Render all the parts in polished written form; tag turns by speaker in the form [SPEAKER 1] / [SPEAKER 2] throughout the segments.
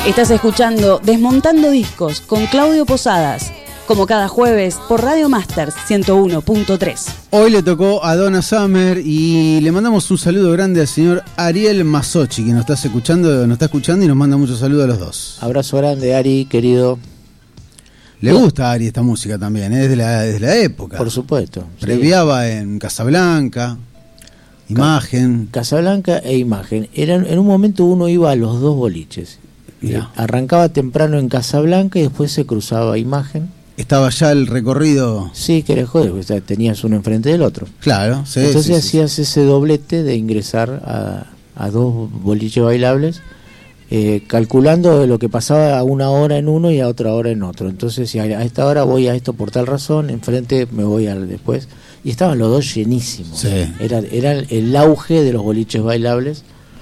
[SPEAKER 1] Estás escuchando Desmontando Discos con Claudio Posadas, como cada jueves por Radio Masters 101.3.
[SPEAKER 2] Hoy le tocó a Donna Summer y le mandamos un saludo grande al señor Ariel Masochi, que nos está escuchando y nos manda muchos saludos a los dos.
[SPEAKER 3] Abrazo grande, Ari, querido.
[SPEAKER 2] Le gusta a Ari esta música también, desde la época.
[SPEAKER 3] Por supuesto.
[SPEAKER 2] Previaba sí. En Casablanca, Imagen.
[SPEAKER 3] Casablanca e Imagen. En un momento uno iba a los dos boliches. Arrancaba temprano en Casablanca y después se cruzaba a Imagen.
[SPEAKER 2] Estaba ya el recorrido.
[SPEAKER 3] Sí, que era joder, o sea, tenías uno enfrente del otro.
[SPEAKER 2] Claro, sí.
[SPEAKER 3] Entonces hacías ese doblete de ingresar a dos boliches bailables, calculando lo que pasaba a una hora en uno y a otra hora en otro. Entonces, si a esta hora voy a esto por tal razón, enfrente me voy al después. Y estaban los dos llenísimos.
[SPEAKER 2] Sí.
[SPEAKER 3] Era el auge de los boliches bailables.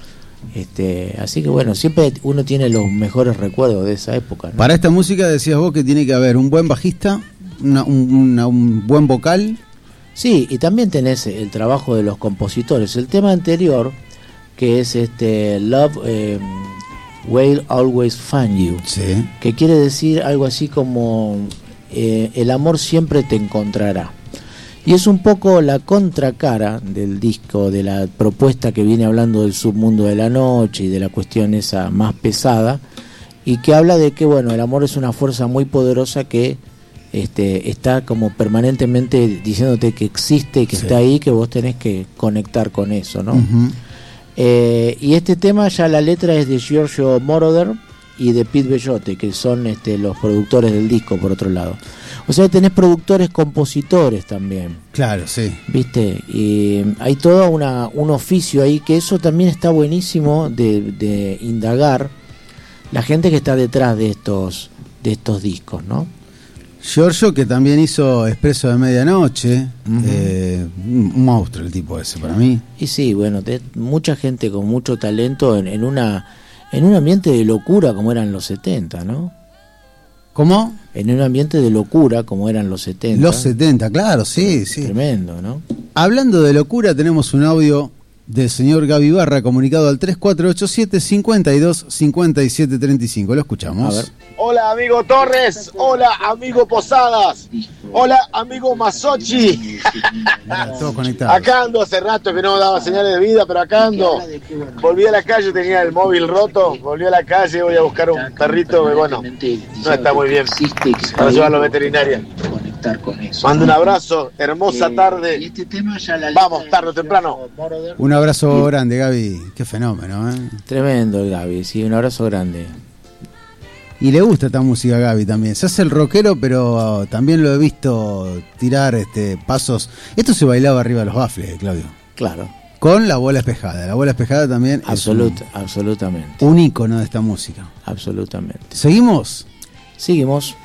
[SPEAKER 3] Así que bueno, siempre uno tiene los mejores recuerdos de esa época, ¿no?
[SPEAKER 2] Para esta música decías vos que tiene que haber un buen bajista, un buen vocal.
[SPEAKER 3] Sí, y también tenés el trabajo de los compositores. El tema anterior, que es Love Will Always Find You,
[SPEAKER 2] sí.
[SPEAKER 3] Que quiere decir algo así como el amor siempre te encontrará. Y es un poco la contracara del disco, de la propuesta que viene hablando del submundo de la noche y de la cuestión esa más pesada, y que habla de que bueno, el amor es una fuerza muy poderosa que está como permanentemente diciéndote que existe y que sí. Está ahí, que vos tenés que conectar con eso, ¿no?
[SPEAKER 2] Uh-huh.
[SPEAKER 3] Y este tema ya la letra es de Giorgio Moroder y de Pete Bellotte, que son los productores del disco, por otro lado. O sea, tenés productores, compositores también.
[SPEAKER 2] Claro, sí.
[SPEAKER 3] ¿Viste? Y hay todo un oficio ahí, que eso también está buenísimo de indagar la gente que está detrás de estos discos, ¿no?
[SPEAKER 2] Giorgio, que también hizo Expreso de Medianoche,
[SPEAKER 3] Uh-huh.
[SPEAKER 2] Un monstruo el tipo ese para mí.
[SPEAKER 3] Y sí, bueno, mucha gente con mucho talento en un ambiente de locura como eran los 70, ¿no?
[SPEAKER 2] ¿Cómo?
[SPEAKER 3] En un ambiente de locura como eran los 70.
[SPEAKER 2] Los 70, claro, sí, sí.
[SPEAKER 3] Tremendo, ¿no?
[SPEAKER 2] Hablando de locura, tenemos un audio del señor Gaby Barra comunicado al 3487-525735. Lo escuchamos.
[SPEAKER 3] A ver.
[SPEAKER 4] Hola, amigo Torres. Hola, amigo Posadas. Hola, amigo Masochi.
[SPEAKER 2] Todo conectado.
[SPEAKER 4] Acá ando, hace rato que no daba señales de vida, pero acá ando. Volví a la calle, tenía el móvil roto. Volví a la calle, voy a buscar un perrito que, bueno, no está muy bien, para llevarlo a veterinaria. Mando un abrazo, hermosa tarde. Vamos, tarde o temprano.
[SPEAKER 2] Un abrazo grande, Gaby. Qué fenómeno, ¿eh?
[SPEAKER 3] Tremendo el Gaby, sí, un abrazo grande.
[SPEAKER 2] Y le gusta esta música a Gaby también. Se hace el rockero, pero también lo he visto tirar pasos. Esto se bailaba arriba de los baffles, Claudio.
[SPEAKER 3] Claro.
[SPEAKER 2] Con la bola espejada. La bola espejada también
[SPEAKER 3] absolutamente.
[SPEAKER 2] Un ícono de esta música.
[SPEAKER 3] Absolutamente.
[SPEAKER 2] ¿Seguimos?
[SPEAKER 3] Seguimos.